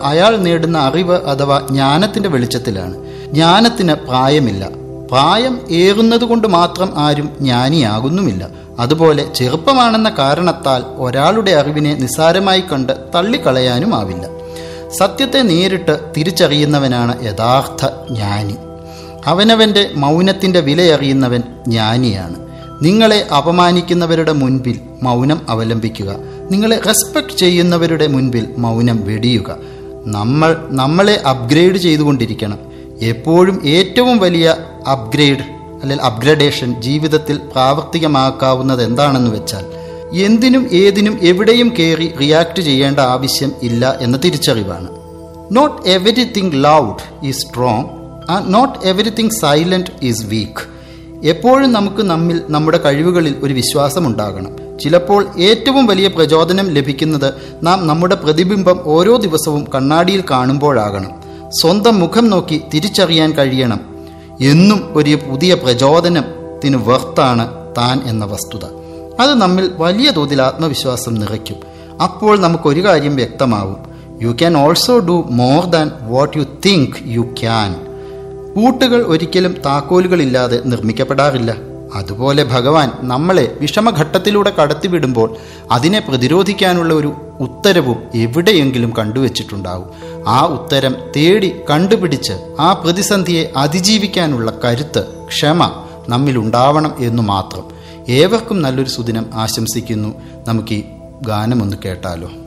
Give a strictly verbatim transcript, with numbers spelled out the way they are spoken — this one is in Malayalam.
അയാൾ നേടുന്ന അറിവ് അഥവാ ജ്ഞാനത്തിന്റെ വെളിച്ചത്തിലാണ്. ജ്ഞാനത്തിന് പ്രായമില്ല. പ്രായം ഏറുന്നത് കൊണ്ട് മാത്രം ആരും ജ്ഞാനിയാകുന്നുമില്ല. അതുപോലെ ചെറുപ്പമാണെന്ന കാരണത്താൽ ഒരാളുടെ അറിവിനെ നിസ്സാരമായി കണ്ട് തള്ളിക്കളയാനുമാവില്ല. സത്യത്തെ നേരിട്ട് തിരിച്ചറിയുന്നവനാണ് യഥാർത്ഥ ജ്ഞാനി. അവനവൻ്റെ മൗനത്തിൻ്റെ വിലയറിയുന്നവൻ ജ്ഞാനിയാണ്. നിങ്ങളെ അപമാനിക്കുന്നവരുടെ മുൻപിൽ മൗനം അവലംബിക്കുക. നിങ്ങളെ റെസ്പെക്റ്റ് ചെയ്യുന്നവരുടെ മുൻപിൽ മൗനം വെടിയുക. നമ്മൾ നമ്മളെ അപ്ഗ്രേഡ് ചെയ്തുകൊണ്ടിരിക്കണം. എപ്പോഴും ഏറ്റവും വലിയ അപ്ഗ്രേഡ് അല്ലെങ്കിൽ അപ്ഗ്രഡേഷൻ ജീവിതത്തിൽ പ്രാവർത്തികമാക്കാവുന്നത് എന്താണെന്ന് വെച്ചാൽ എന്തിനും ഏതിനും എവിടെയും കയറി റിയാക്ട് ചെയ്യേണ്ട ആവശ്യം ഇല്ല എന്ന തിരിച്ചറിവാണ്. Not everything loud is strong and not everything silent is week. എപ്പോഴും നമുക്ക് നമ്മിൽ നമ്മുടെ കഴിവുകളിൽ ഒരു വിശ്വാസമുണ്ടാകണം. ചിലപ്പോൾ ഏറ്റവും വലിയ പ്രചോദനം ലഭിക്കുന്നത് നാം നമ്മുടെ പ്രതിബിംബം ഓരോ ദിവസവും കണ്ണാടിയിൽ കാണുമ്പോഴാകണം. സ്വന്തം മുഖം നോക്കി തിരിച്ചറിയാൻ കഴിയണം എന്നും ഒരു പുതിയ പ്രചോദനത്തിന് വർത്താണ് താൻ എന്ന വസ്തുത. അത് നമ്മിൽ വലിയ തോതിൽ ആത്മവിശ്വാസം നിറയ്ക്കും. അപ്പോൾ നമുക്കൊരു കാര്യം വ്യക്തമാവും: you can also do more than what you think you can. പൂട്ടുകൾ ഒരിക്കലും താക്കോലുകളില്ലാതെ നിർമ്മിക്കപ്പെടാറില്ല. അതുപോലെ ഭഗവാൻ നമ്മളെ വിഷമഘട്ടത്തിലൂടെ കടത്തിവിടുമ്പോൾ അതിനെ പ്രതിരോധിക്കാനുള്ള ഒരു ഉത്തരവും എവിടെയെങ്കിലും കണ്ടുവച്ചിട്ടുണ്ടാവും. ആ ഉത്തരം തേടി കണ്ടുപിടിച്ച് ആ പ്രതിസന്ധിയെ അതിജീവിക്കാനുള്ള കരുത്ത്, ക്ഷമ നമ്മിലുണ്ടാവണം എന്നു മാത്രം. ഏവർക്കും നല്ലൊരു സുദിനം ആശംസിക്കുന്നു. നമുക്ക് ഈ ഗാനം ഒന്ന് കേട്ടാലോ?